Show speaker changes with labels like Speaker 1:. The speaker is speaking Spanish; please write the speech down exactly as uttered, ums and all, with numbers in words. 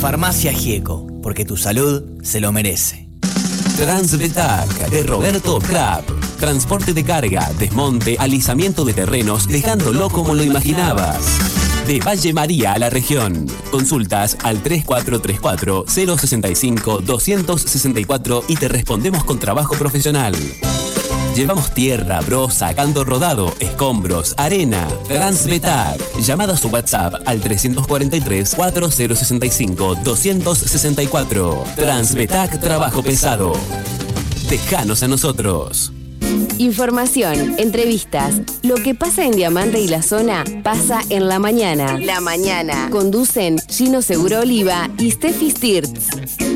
Speaker 1: Farmacia Gieco, porque tu salud se lo merece.
Speaker 2: Transvetac de Roberto Crap. Transporte de carga, desmonte, alisamiento de terrenos, dejándolo como lo imaginabas. De Valle María a la región. Consultas al tres cuatro tres cuatro, cero seis cinco, dos seis cuatro y te respondemos con trabajo profesional. Llevamos tierra, broza, canto rodado, escombros, arena. Transvetac. Llamada a su WhatsApp al tres cuatro tres, cuatro cero seis cinco, dos seis cuatro. Transvetac Trabajo Pesado. Déjanos a nosotros.
Speaker 3: Información, entrevistas. Lo que pasa en Diamante y la zona pasa en la mañana. La mañana. Conducen Gino Seguro Oliva y Steffi Stirtz.